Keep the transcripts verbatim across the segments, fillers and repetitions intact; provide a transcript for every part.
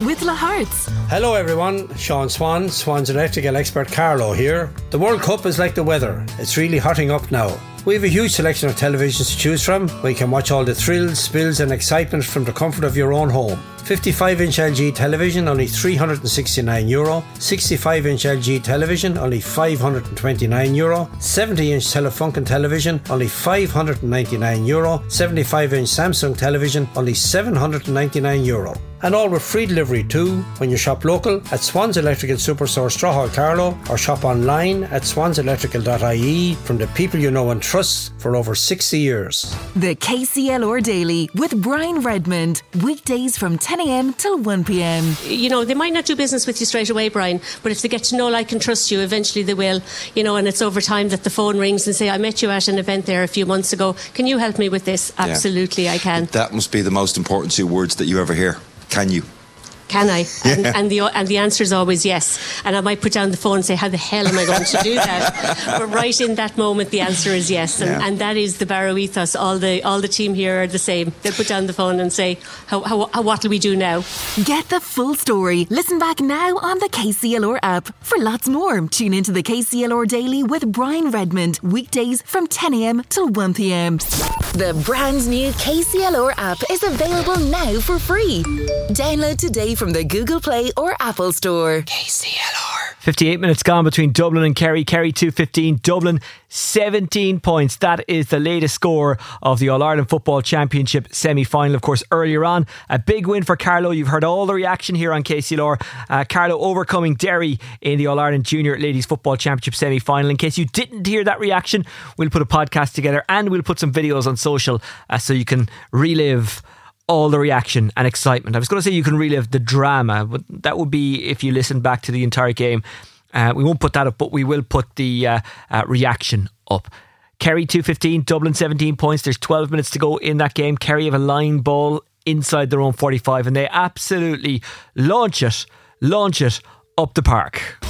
with La Hearts. Hello everyone, Sean Swan, Swan's electrical expert Carlo here. The World Cup is like the weather, it's really hotting up now. We have a huge selection of televisions to choose from, where you can watch all the thrills, spills and excitement from the comfort of your own home. fifty-five inch L G television, only three hundred sixty-nine euro. sixty-five inch L G television, only five hundred twenty-nine euro. seventy inch Telefunken television, only five hundred ninety-nine euro. seventy-five inch Samsung television, only seven hundred ninety-nine euro. And all with free delivery too when you shop local at Swans Electrical Superstore Strawhall Carlow, or shop online at swans electrical dot I E from the people you know and trust for over sixty years. The K C L R Daily with Brian Redmond, weekdays from ten a m till one p m. You know, they might not do business with you straight away, Brian, but if they get to know, like and trust you, eventually they will. You know, and it's over time that the phone rings and say, I met you at an event there a few months ago, can you help me with this? Absolutely, yeah. I can. That must be the most important two words that you ever hear. Can you? Can I? And, yeah. and the and the answer is always yes. And I might put down the phone and say, how the hell am I going to do that? But right in that moment, the answer is yes. And, yeah. and that is the Barrow ethos. All the all the team here are the same. They put down the phone and say, how, how, how what will we do now? Get the full story. Listen back now on the K C L R app. For lots more, tune into the K C L R Daily with Brian Redmond, weekdays from ten a m till one p m. The brand new K C L R app is available now for free. Download today from the Google Play or Apple Store. K C L R. fifty-eight minutes gone between Dublin and Kerry. Kerry two fifteen, Dublin seventeen points. That is the latest score of the All-Ireland Football Championship semi-final. Of course, earlier on, a big win for Carlow. You've heard all the reaction here on K C L R. Uh, Carlow overcoming Derry in the All-Ireland Junior Ladies Football Championship semi-final. In case you didn't hear that reaction, we'll put a podcast together and we'll put some videos on social uh, so you can relive all the reaction and excitement. I was going to say you can relive the drama, but that would be if you listen back to the entire game. Uh, we won't put that up, but we will put the uh, uh, reaction up. Kerry two fifteen, Dublin seventeen points. There's twelve minutes to go in that game. Kerry have a line ball inside their own forty-five and they absolutely launch it, launch it up the park.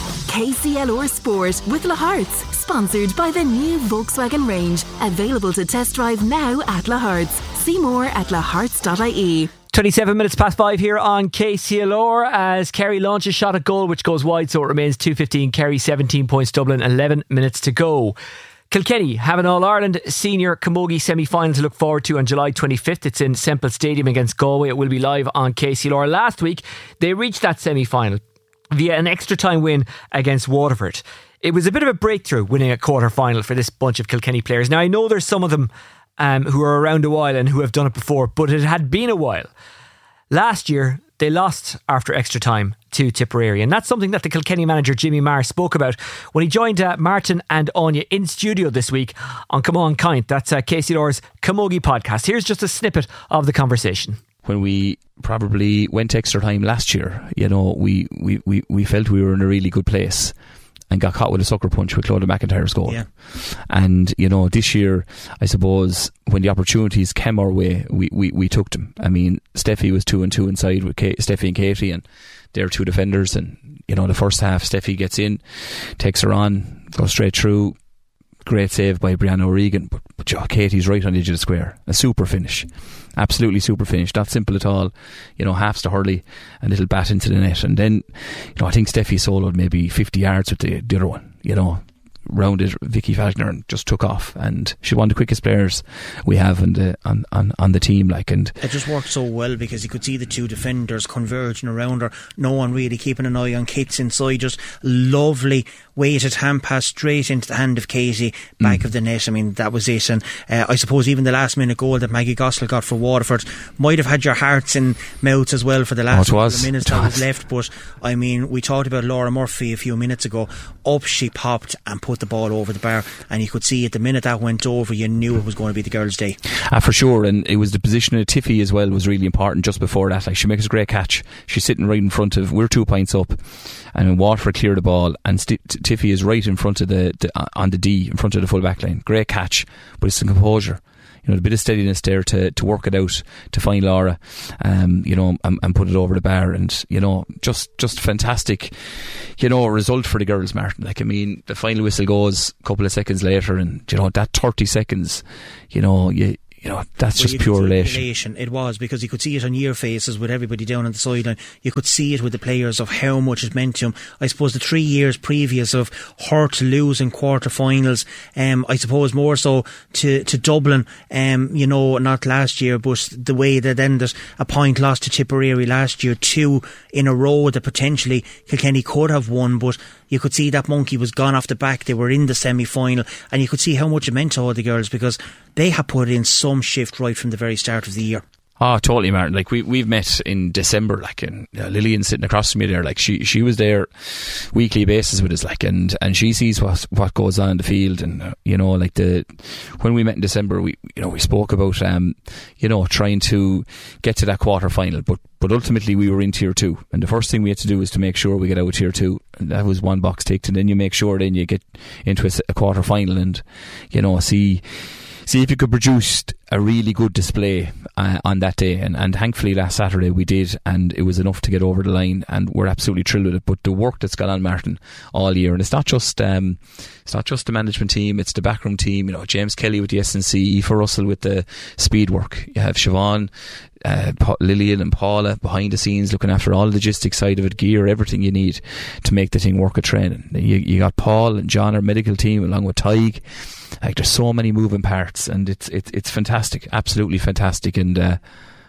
K C L R Sport with La Hearts, sponsored by the new Volkswagen range, available to test drive now at La Hearts. See more at la hearts dot I E. twenty-seven minutes past five here on K C L R as Kerry launches shot at goal which goes wide, so it remains two fifteen Kerry, seventeen points Dublin, eleven minutes to go. Kilkenny have an All-Ireland Senior Camogie semi-final to look forward to on July twenty-fifth. It's in Semple Stadium against Galway. It will be live on K C L R. Last week they reached that semi-final via an extra time win against Waterford. It was a bit of a breakthrough winning a quarter final for this bunch of Kilkenny players. Now I know there's some of them um, who are around a while and who have done it before, but it had been a while. Last year they lost after extra time to Tipperary, and that's something that the Kilkenny manager Jimmy Marr spoke about when he joined uh, Martin and Anya in studio this week on Come On Kind. That's uh, K C L R's Camogie podcast. Here's just a snippet of the conversation. When we probably went extra time last year, you know, we, we, we, we felt we were in a really good place and got caught with a sucker punch with Clodagh McIntyre's goal. Yeah. And, you know, this year, I suppose, when the opportunities came our way, we, we, we took them. I mean, Steffi was two and two inside with Kay, Steffi and Katie, and they're two defenders. And, you know, the first half, Steffi gets in, takes her on, goes straight through. Great save by Brianna O'Regan, but, but oh, Katie's right on the edge of the square. A super finish. Absolutely super finish. Not simple at all. You know, halves to Hurley, a little bat into the net. And then, you know, I think Steffi soloed maybe fifty yards with the, the other one, you know, rounded Vicky Falconer and just took off. And she's one of the quickest players we have on the, on, on, on the team. Like, and it just worked so well because you could see the two defenders converging around her. No one really keeping an eye on Kits inside. Just lovely weighted hand pass straight into the hand of Katie, back mm. of the net. I mean, that was it. And uh, I suppose even the last minute goal that Maggie Gossel got for Waterford might have had your hearts in mouths as well for the last oh, couple of minutes that was left. But I mean, we talked about Laura Murphy a few minutes ago. Up she popped and put the ball over the bar, and you could see at the minute that went over, you knew it was going to be the girls' day. Ah, for sure. And it was the position of Tiffy as well was really important just before that. Like, she makes a great catch. She's sitting right in front of, we're two points up, and Waterford clear the ball, and St- Tiffy is right in front of the, the uh, on the D, in front of the full back line. Great catch, but it's some composure. You know, a bit of steadiness there to, to work it out, to find Laura, um, you know, and, and put it over the bar. And, you know, just, just fantastic, you know, result for the girls, Martin. Like, I mean, the final whistle goes a couple of seconds later, and, you know, that thirty seconds, you know, you, you know, that's well, just pure elation. elation. It was, because you could see it on your faces with everybody down on the sideline. You could see it with the players of how much it meant to them. I suppose the three years previous of hurt losing quarter-finals, um, I suppose more so to, to Dublin, um, you know, not last year, but the way that ended, a point lost to Tipperary last year, two in a row that potentially Kilkenny could have won, but you could see that monkey was gone off the back. They were in the semi-final, and you could see how much it meant to all the girls, because they had put in some shift right from the very start of the year. Oh, totally, Martin. Like, we, we've met in December, like, and uh, Lillian sitting across from me there, like, she, she was there weekly basis with us, like, and, and she sees what, what goes on in the field. And, uh, you know, like, the, when we met in December, we, you know, we spoke about, um, you know, trying to get to that quarter final, but, but ultimately we were in tier two. And the first thing we had to do was to make sure we get out of tier two. And that was one box ticked. And then you make sure then you get into a, a quarter final and, you know, see, see if you could produce a really good display uh, on that day, and, and thankfully last Saturday we did, and it was enough to get over the line, and we're absolutely thrilled with it. But the work that's gone on, Martin, all year, and it's not just um, it's not just the management team, it's the backroom team. You know, James Kelly with the S N C, Aoife Russell with the speed work. You have Siobhan, uh, Lillian and Paula behind the scenes looking after all the logistics side of it, gear, everything you need to make the thing work at training. You, you got Paul and John, our medical team, along with Tig. Like, there's so many moving parts, and it's it's it's fantastic, absolutely fantastic. And uh,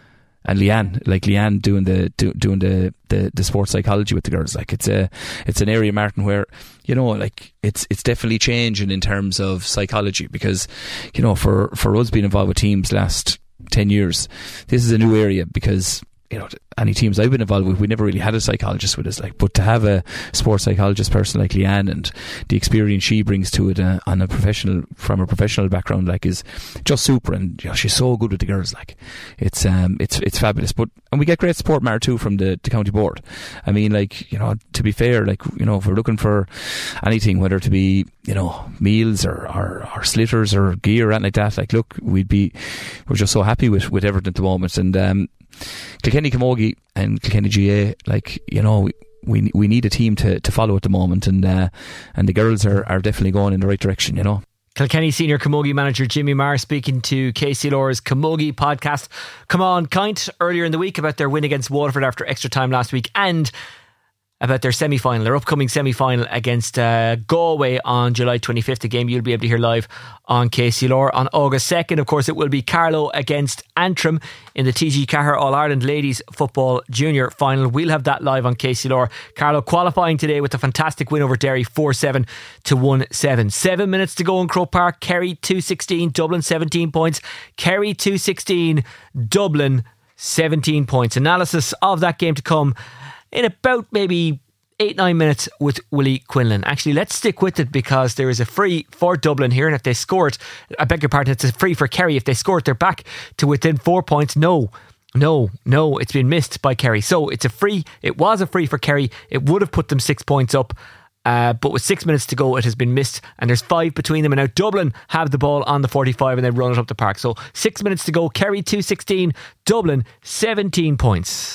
and Leanne, like Leanne doing the do, doing the, the, the sports psychology with the girls, like, it's a it's an area, Martin, where, you know, like, it's it's definitely changing in terms of psychology, because, you know, for for us being involved with teams last ten years, this is a new area, because, you know, any teams I've been involved with, we never really had a psychologist with us, like, but to have a sports psychologist person like Leanne and the experience she brings to it uh, on a professional, from a professional background, like, is just super. And, you know, she's so good with the girls, like, it's um it's it's fabulous. But, and we get great support, Mar, too, from the, the county board. I mean, like, you know, to be fair, like, you know, if we're looking for anything, whether to be, you know, meals or, or, or slitters or gear or anything like that, like, look, we'd be, we're just so happy with, with everything at the moment. And um Kilkenny Camogie and Kilkenny G A, like, you know, we we, we need a team to, to follow at the moment, and uh, and the girls are, are definitely going in the right direction, you know. Kilkenny senior Camogie manager Jimmy Marr speaking to K C L R's Camogie podcast. Come on, Kind, earlier in the week about their win against Waterford after extra time last week, and about their semi-final, their upcoming semi-final against uh, Galway on July twenty-fifth, a game you'll be able to hear live on K C L R. On August second, of course, it will be Carlow against Antrim in the T G Cahir All-Ireland Ladies Football Junior Final. We'll have that live on K C L R. Carlow qualifying today with a fantastic win over Derry, four seven to one seven. Seven minutes to go in Croke Park. Kerry two sixteen, Dublin seventeen points. Kerry two sixteen, Dublin seventeen points. Analysis of that game to come in about maybe eight, nine minutes with Willie Quinlan. Actually, let's stick with it, because there is a free for Dublin here, and if they score it, I beg your pardon, it's a free for Kerry. If they score it, they're back to within four points. No, no, no, it's been missed by Kerry. So it's a free, it was a free for Kerry. It would have put them six points up. Uh, but with six minutes to go, it has been missed, and there's five between them. And now Dublin have the ball on the forty-five, and they run it up the park. So six minutes to go. Kerry two sixteen, Dublin seventeen points.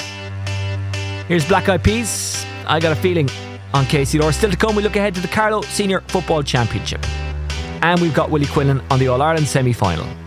Here's Black Eyed Peas, I Got a Feeling, on K C L R. Still to come, we look ahead to the Carlow Senior Football Championship, and we've got Willie Quinlan on the All-Ireland semi-final.